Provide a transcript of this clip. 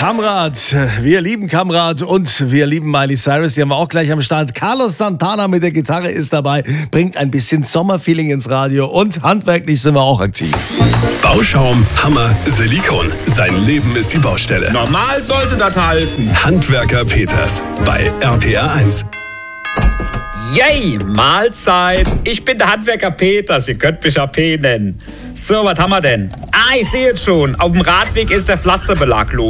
Kamrat, wir lieben Kamrat und wir lieben Miley Cyrus, die haben wir auch gleich am Start. Carlos Santana mit der Gitarre ist dabei, bringt ein bisschen Sommerfeeling ins Radio und handwerklich sind wir auch aktiv. Bauschaum, Hammer, Silikon. Sein Leben ist die Baustelle. Normal sollte das halten. Handwerker Peters bei RPR 1. Yay, Mahlzeit. Ich bin der Handwerker Peters, ihr könnt mich AP nennen. So, was haben wir denn? Ich sehe jetzt schon. Auf dem Radweg ist der Pflasterbelag los.